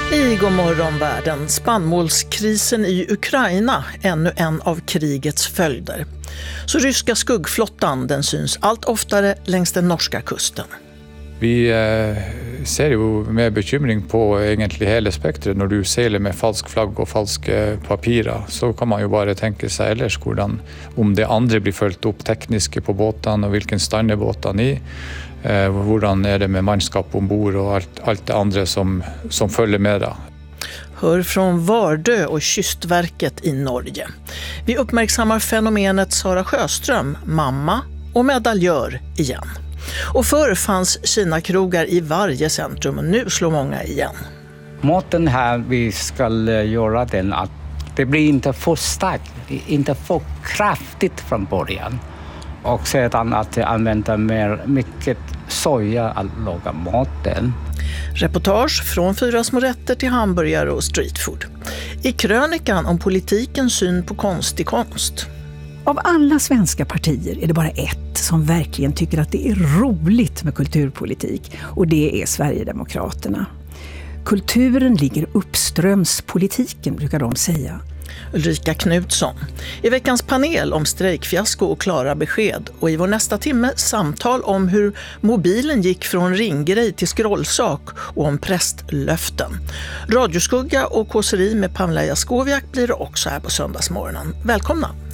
I God morgon världen, spannmålskrisen i Ukraina, ännu en av krigets följder. Så ryska skuggflottan, den syns allt oftare längs den norska kusten. Vi ser jo med bekymring på egentlig hele spektret. Når du seiler med falsk flagg og falske papirer, så kan man jo bare tenke seg ellers hvordan, om det andre blir fulgt opp tekniske på båtene og hvilken stand er båtene i. Hvordan är det med mannskap ombord och allt det andra som följer med det. Hör från Vardö och Kystverket i Norge. Vi uppmärksammar fenomenet Sara Sjöström, mamma och medaljör igen. Och förr fanns Kina-krogar i varje centrum och nu slår många igen. Måten här vi ska göra den att det blir inte för starkt, inte för kraftigt från början. Och sedan att använda mycket soja att laga maten. Reportage från 4 små rätter till hamburgare och streetfood. I krönikan om politikens syn på konst i konst. Av alla svenska partier är det bara ett som verkligen tycker att det är roligt med kulturpolitik, och det är Sverigedemokraterna. Kulturen ligger uppströms politiken, brukar de säga. Ulrika Knutsson. I veckans panel om strejkfiasko och klara besked, och i vår nästa timme samtal om hur mobilen gick från ringgrej till scrollsak och om prästlöften. Radioskugga och kåseri med Pamela Jaskowiak blir det också här på söndagsmorgonen. Välkomna!